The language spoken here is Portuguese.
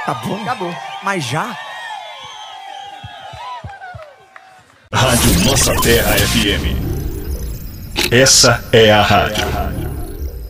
Tá bom. Acabou. Mas já? Rádio Nossa Terra FM. Essa é a rádio.